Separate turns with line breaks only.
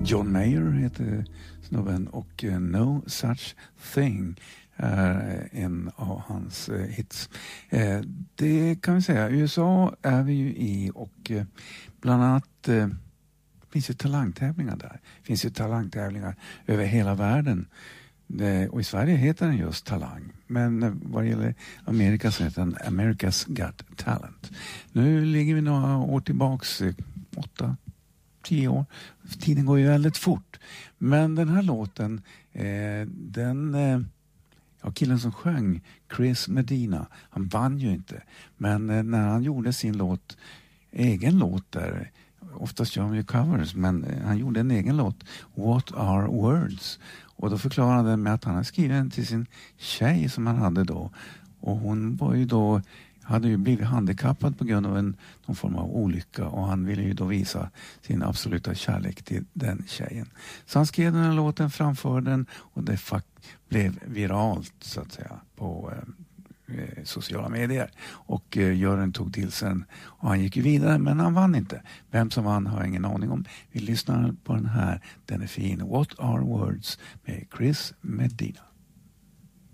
John Mayer heter snubben och No Such Thing är en av hans hits. Det kan vi säga. USA är vi ju i och bland annat finns ju talangtävlingar där. Finns ju talangtävlingar över hela världen. Och i Sverige heter den just Talang. Men vad gäller Amerika så heter den America's Got Talent. Nu ligger vi några år tillbaks, 8-10 år. Tiden går ju väldigt fort. Men den här låten, killen som sjöng, Chris Medina, han vann ju inte. Men när han gjorde sin egen låt där, oftast gör han ju covers, men han gjorde en egen låt, What Are Words? Och då förklarade han med att han hade skrivit den till sin tjej som han hade då. Och hon var ju då, hade ju blivit handikappad på grund av någon form av olycka, och han ville ju då visa sin absoluta kärlek till den tjejen. Så han skrev den här låten, framförde den, och det blev viralt så att säga på sociala medier, och Göran tog till sig den och han gick ju vidare, men han vann inte. Vem som vann har jag ingen aning om. Vi lyssnar på den här, den är fin, What Are Words med Chris Medina.